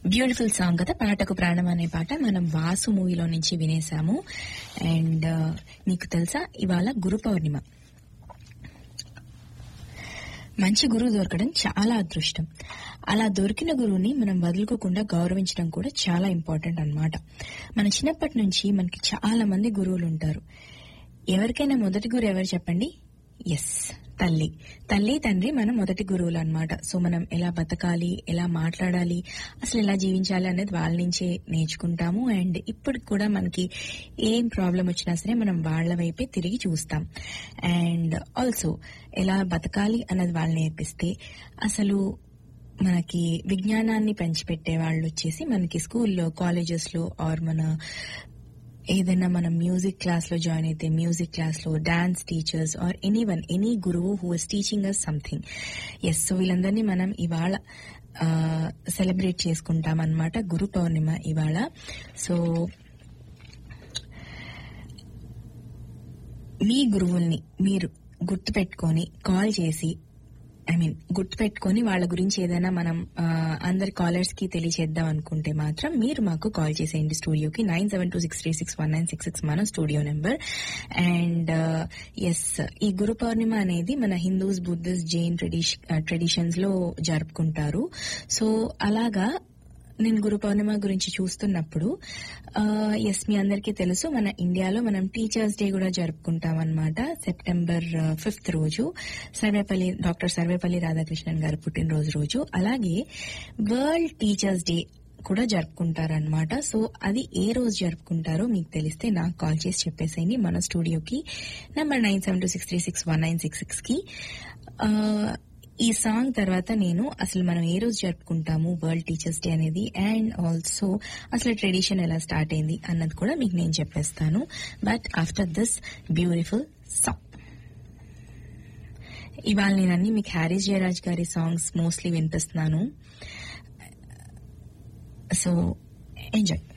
Beautiful song కదా, పాటకు ప్రాణం అనే పాట మనం వాసు మూవీలో నుంచి వినేసాము. అండ్ నీకు తెలుసా, ఇవాళ గురు పౌర్ణిమ. మంచి గురువు దొరకడం చాలా అదృష్టం. అలా దొరికిన గురువుని మనం వదులుకోకుండా గౌరవించడం కూడా చాలా ఇంపార్టెంట్ అన్నమాట. మన చిన్నప్పటి నుంచి మనకి చాలా మంది గురువులు ఉంటారు. ఎవరికైనా మొదటి గురువు ఎవరు చెప్పండి? ఎస్, తల్లి. తల్లి తండ్రి మన మొదటి గురువులు అన్నమాట. సో మనం ఎలా బతకాలి, ఎలా మాట్లాడాలి, అసలు ఎలా జీవించాలి అనేది వాళ్ళ నుంచే నేర్చుకుంటాము. అండ్ ఇప్పుడు కూడా మనకి ఏం ప్రాబ్లం వచ్చినా సరే మనం వాళ్ళ వైపే తిరిగి చూస్తాం. అండ్ ఆల్సో ఎలా బతకాలి అన్నది వాళ్ళు నేర్పిస్తే, అసలు మనకి విజ్ఞానాన్ని పంచిపెట్టే వాళ్ళు వచ్చేసి మనకి స్కూల్లో, కాలేజెస్ లో, ఆర్ మన ఏదైనా మనం మ్యూజిక్ క్లాస్ లో జాయిన్ అయితే మ్యూజిక్ క్లాస్ లో డాన్స్ టీచర్స్ ఆర్ ఎనీ గురువు who is teaching us something. Yes, so వీళ్ళందరినీ మనం ఇవాళ సెలబ్రేట్ చేసుకుంటాం అన్నమాట. గురు పౌర్ణిమ ఇవాళ. సో మీ గురువుల్ని మీరు గుర్తుపెట్టుకొని కాల్ చేసి, గుర్తుపెట్టుకొని వాళ్ళ గురించి ఏదైనా మనం అందరి కాలర్స్ కి తెలియజేద్దాం అనుకుంటే మాత్రం మీరు మాకు కాల్ చేసేయండి స్టూడియోకి. 9726361966 మన స్టూడియో నెంబర్. అండ్ ఎస్, ఈ గురు పౌర్ణిమ అనేది మన హిందూస్, బుద్ధిస్ట్, జైన్ ట్రెడిషన్స్ లో జరుపుకుంటారు. సో అలాగా నేను గురు పౌర్ణిమ గురించి చూస్తున్నప్పుడు ఎస్, మీ అందరికీ తెలుసు మన ఇండియాలో మనం టీచర్స్ డే కూడా జరుపుకుంటాం అన్నమాట. సెప్టెంబర్ 5th రోజు డాక్టర్ సర్వేపల్లి రాధాకృష్ణన్ గారు పుట్టినరోజు రోజు. అలాగే వరల్డ్ టీచర్స్ డే కూడా జరుపుకుంటారనమాట. సో అది ఏ రోజు జరుపుకుంటారో మీకు తెలిస్తే నాకు కాల్ చేసి చెప్పేసేయండి మన స్టూడియోకి నంబర్ 9726361966 కి. ఈ సాంగ్ తర్వాత నేను అసలు మనం ఏ రోజు జరుపుకుంటాము వరల్డ్ టీచర్స్ డే అనేది, అండ్ ఆల్సో అసలు ట్రెడిషన్ ఎలా స్టార్ట్ అయింది అన్నది కూడా మీకు నేను చెప్పేస్తాను. But after this beautiful song. ఇవాళ నేను అన్ని మీకు హారిస్ జయరాజ్ గారి సాంగ్స్ మోస్ట్లీ వినిపిస్తున్నాను. So enjoy.